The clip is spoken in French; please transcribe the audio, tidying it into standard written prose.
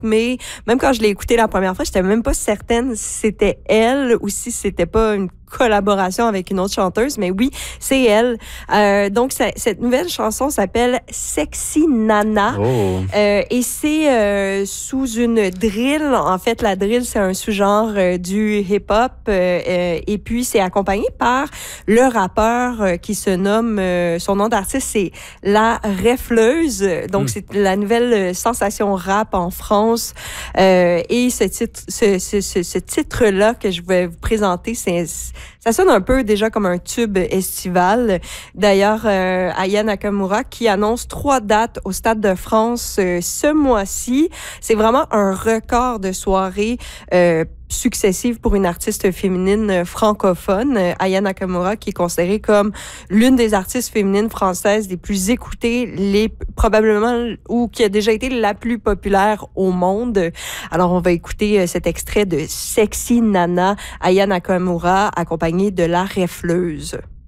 rythmé. Même quand je l'ai écouté la première fois, j'étais même pas certaine si c'était elle ou si c'était pas une collaboration avec une autre chanteuse, mais oui, c'est elle. Donc, cette nouvelle chanson s'appelle Sexy Nana. Et c'est sous une drill. En fait, la drill, c'est un sous-genre du hip-hop. Et puis, c'est accompagné par le rappeur qui se nomme... son nom d'artiste, c'est La Refleuse. Donc, c'est la nouvelle sensation rap en France. Et ce titre-là que je vais vous présenter, ça sonne un peu déjà comme un tube estival. D'ailleurs, Aya Nakamura qui annonce 3 dates au Stade de France ce mois-ci. C'est vraiment un record de soirées successives pour une artiste féminine francophone. Aya Nakamura qui est considérée comme l'une des artistes féminines françaises les plus écoutées, probablement, ou qui a déjà été la plus populaire au monde. Alors, on va écouter cet extrait de Sexy Nana, Aya Nakamura, accompagnée de La Refleuse.